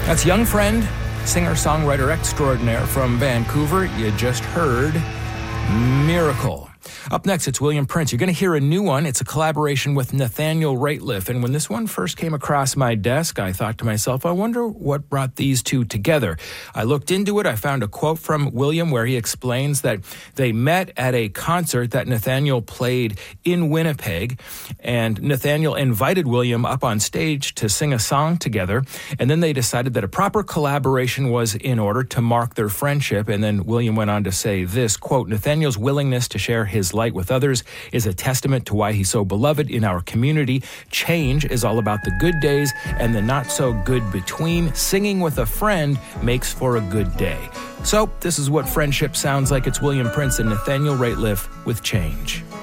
That's Young Friend, singer-songwriter extraordinaire from Vancouver. You just heard Miracle. Up next, it's William Prince. You're going to hear a new one. It's a collaboration with Nathaniel Rateliff. And when this one first came across my desk, I thought to myself, I wonder what brought these two together. I looked into it. I found a quote from William where he explains that they met at a concert that Nathaniel played in Winnipeg. And Nathaniel invited William up on stage to sing a song together. And then they decided that a proper collaboration was in order to mark their friendship. And then William went on to say this, quote, Nathaniel's willingness to share his light with others is a testament to why he's so beloved in our community. Change is all about the good days and the not so good between. Singing with a friend makes for a good day. So this is what friendship sounds like. It's William Prince and Nathaniel Rateliff with Change.